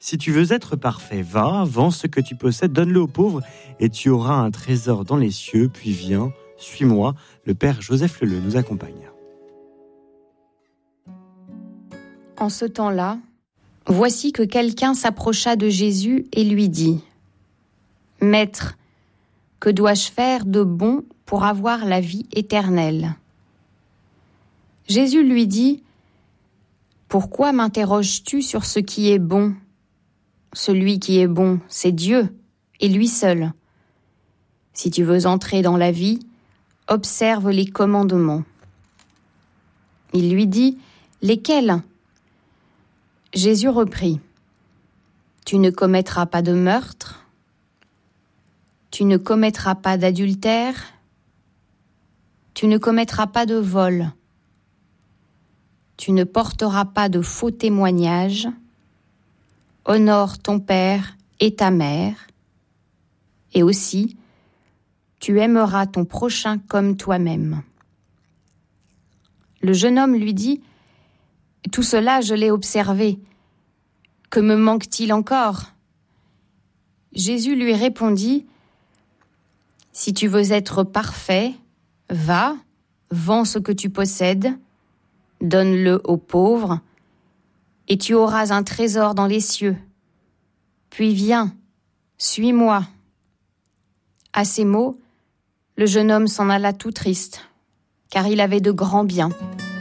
Si tu veux être parfait, va, vends ce que tu possèdes, donne-le aux pauvres, et tu auras un trésor dans les cieux, puis viens, suis-moi. Le Père Joseph Leleu nous accompagne. En ce temps-là, voici que quelqu'un s'approcha de Jésus et lui dit : « Maître, que dois-je faire de bon pour avoir la vie éternelle ?» Jésus lui dit : « Pourquoi m'interroges-tu sur ce qui est bon ? Celui qui est bon, c'est Dieu, et lui seul. Si tu veux entrer dans la vie, observe les commandements. » Il lui dit : « Lesquels ? » Jésus reprit : « Tu ne commettras pas de meurtre, tu ne commettras pas d'adultère, tu ne commettras pas de vol, tu ne porteras pas de faux témoignages, honore ton père et ta mère, et aussi, tu aimeras ton prochain comme toi-même. » Le jeune homme lui dit : « Tout cela, je l'ai observé. Que me manque-t-il encore ? » Jésus lui répondit : « Si tu veux être parfait, va, vends ce que tu possèdes, donne-le aux pauvres, et tu auras un trésor dans les cieux. Puis viens, suis-moi. » À ces mots, le jeune homme s'en alla tout triste, car il avait de grands biens.